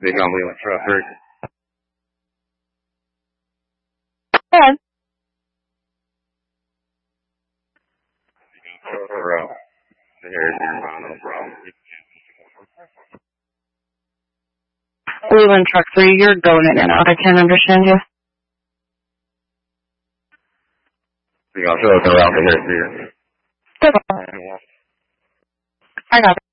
Big on Leland Truck 3. Good. Here's your final problem. Leland Truck 3, you're going in and out. I can't understand you. Big on Truck around here. Good. I got it.